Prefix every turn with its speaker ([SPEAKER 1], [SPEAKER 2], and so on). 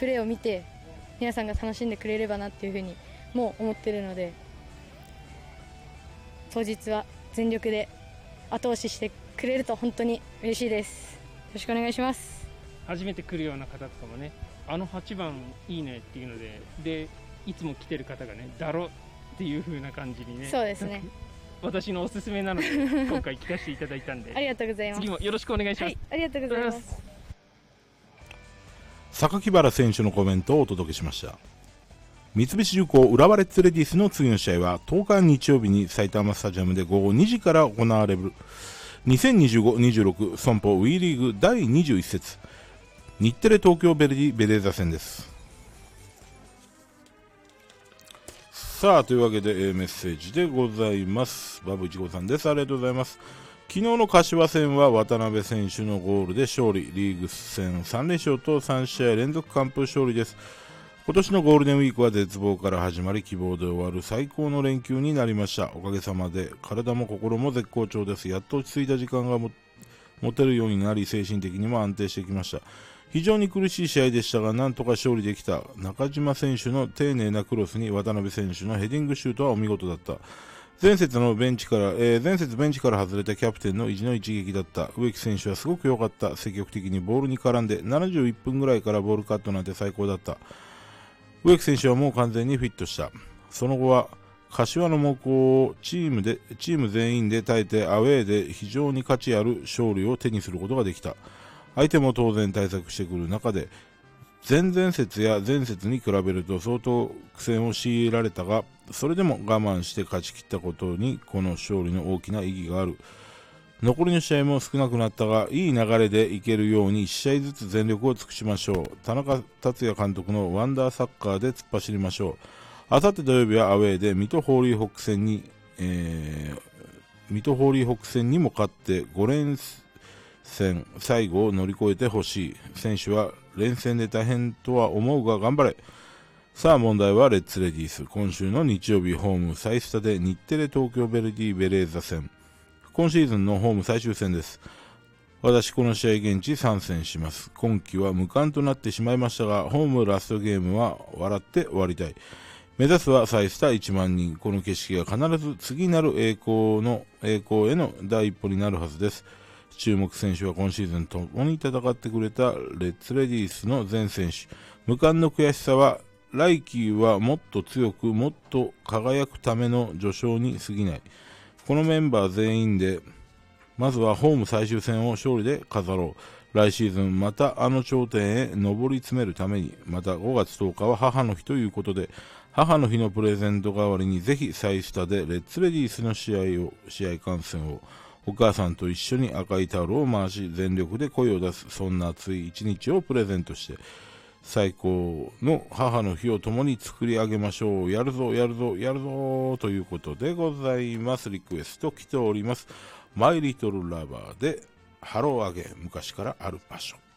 [SPEAKER 1] プレーを見て皆さんが楽しんでくれればなっていうふうにもう思ってるので、当日は全力で後押ししてくれると本当に嬉しいです。よろしくお願いします。
[SPEAKER 2] 初めて来るような方とかもね、8番いいねっていうのでいつも来てる方がね、だろっていう風な感じにね、
[SPEAKER 1] そうですね
[SPEAKER 2] 私のおすすめなので今回聞かせていただいたんで
[SPEAKER 1] ありがとうございます。
[SPEAKER 2] 次もよろしくお願いします。
[SPEAKER 1] はい、ありがとうございます。
[SPEAKER 3] 榊原選手のコメントをお届けしました。三菱重工浦和レッズレディースの次の試合は10日日曜日に埼玉スタジアムで午後2時から行われる2025-26損保WEリーグ第21節日テレ東京ヴェルディベレーザ戦です。さあというわけでメッセージでございます。バブ1号さんです。ありがとうございます。昨日の柏戦は渡辺選手のゴールで勝利、リーグ戦3連勝と3試合連続完封勝利です。今年のゴールデンウィークは絶望から始まり希望で終わる最高の連休になりました。おかげさまで体も心も絶好調です。やっと落ち着いた時間が持てるようになり、精神的にも安定してきました。非常に苦しい試合でしたが、なんとか勝利できた。中島選手の丁寧なクロスに渡辺選手のヘディングシュートはお見事だった。前節ベンチから外れたキャプテンの意地の一撃だった。植木選手はすごく良かった。積極的にボールに絡んで71分ぐらいからボールカットなんて最高だった。植木選手はもう完全にフィットした。その後は柏の猛攻をチーム全員で耐えてアウェーで非常に価値ある勝利を手にすることができた。相手も当然対策してくる中で、前々節や前節に比べると相当苦戦を強いられたが、それでも我慢して勝ち切ったことにこの勝利の大きな意義がある。残りの試合も少なくなったが、いい流れでいけるように1試合ずつ全力を尽くしましょう。田中達也監督のワンダーサッカーで突っ走りましょう。あさって土曜日はアウェーで水戸ホーリー北戦にも勝って5連戦最後を乗り越えてほしい。選手は連戦で大変とは思うが頑張れ。さあ問題はレッツレディース。今週の日曜日ホームサイスタで日テレ東京ヴェルディベレーザ戦。今シーズンのホーム最終戦です。私この試合現地参戦します。今季は無冠となってしまいましたが、ホームラストゲームは笑って終わりたい。目指すはサイスタ1万人。この景色が必ず次なる栄光への第一歩になるはずです。注目選手は今シーズン共に戦ってくれたレッツレディースの全選手。無冠の悔しさは来季はもっと強くもっと輝くための序章に過ぎない。このメンバー全員でまずはホーム最終戦を勝利で飾ろう。来シーズンまた頂点へ上り詰めるために。また5月10日は母の日ということで、母の日のプレゼント代わりにぜひサイスタでレッツレディースの試合観戦を、お母さんと一緒に赤いタオルを回し全力で声を出す、そんな熱い一日をプレゼントして最高の母の日を共に作り上げましょう。やるぞやるぞやるぞということでございます。リクエスト来ております。マイリトルラバーでハローアゲン、昔からある場所。